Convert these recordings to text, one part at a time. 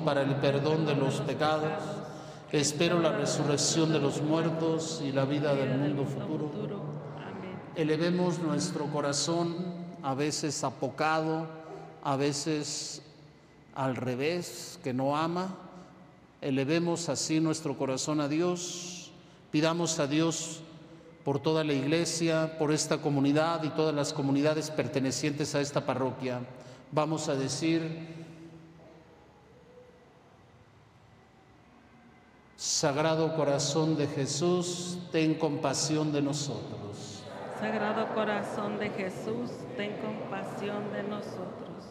para el perdón de los pecados. Espero la resurrección de los muertos y la vida del mundo futuro. Amén. Elevemos nuestro corazón, a veces apocado, a veces al revés, que no ama. Elevemos así nuestro corazón a Dios. Pidamos a Dios por toda la iglesia, por esta comunidad y todas las comunidades pertenecientes a esta parroquia. Vamos a decir: Sagrado Corazón de Jesús, ten compasión de nosotros. Sagrado Corazón de Jesús, ten compasión de nosotros.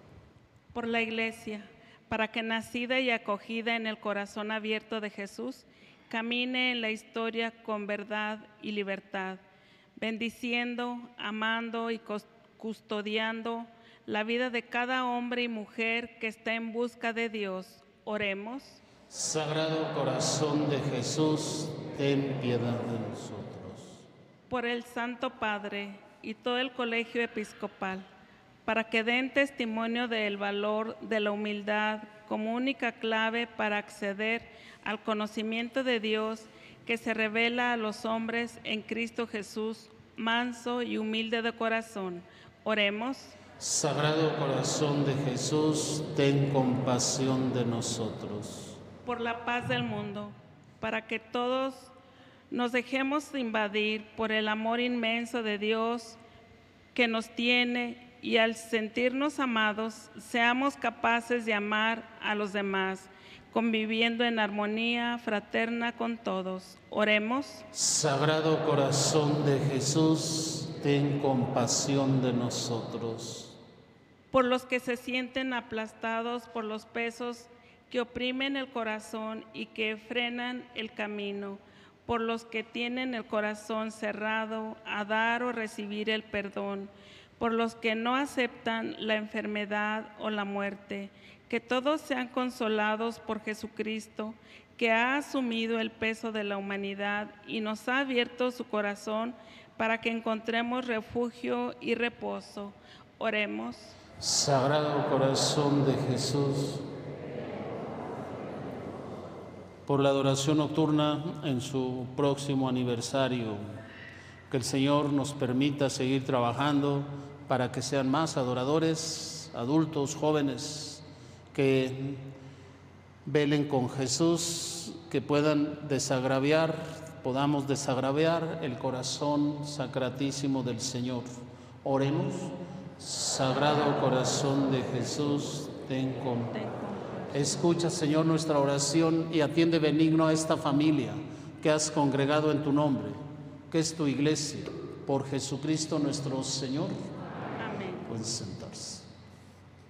Por la Iglesia, para que nacida y acogida en el corazón abierto de Jesús, camine en la historia con verdad y libertad, bendiciendo, amando y custodiando la vida de cada hombre y mujer que está en busca de Dios. Oremos. Sagrado Corazón de Jesús, ten piedad de nosotros. Por el Santo Padre y todo el Colegio Episcopal, para que den testimonio del valor de la humildad como única clave para acceder al conocimiento de Dios que se revela a los hombres en Cristo Jesús, manso y humilde de corazón. Oremos. Sagrado Corazón de Jesús, ten compasión de nosotros. Por la paz del mundo, para que todos nos dejemos invadir por el amor inmenso de Dios que nos tiene, y al sentirnos amados seamos capaces de amar a los demás, conviviendo en armonía fraterna con todos. Oremos. Sagrado Corazón de Jesús, ten compasión de nosotros. Por los que se sienten aplastados por los pesos que oprimen el corazón y que frenan el camino, por los que tienen el corazón cerrado a dar o recibir el perdón, por los que no aceptan la enfermedad o la muerte, que todos sean consolados por Jesucristo, que ha asumido el peso de la humanidad y nos ha abierto su corazón para que encontremos refugio y reposo. Oremos. Sagrado Corazón de Jesús, por la adoración nocturna en su próximo aniversario, que el Señor nos permita seguir trabajando para que sean más adoradores, adultos, jóvenes, que velen con Jesús, que podamos desagraviar el corazón sacratísimo del Señor. Oremos. Sagrado Corazón de Jesús, ten compasión. Escucha, Señor, nuestra oración y atiende benigno a esta familia que has congregado en tu nombre, que es tu iglesia, por Jesucristo nuestro Señor. Amén. Pueden sentarse.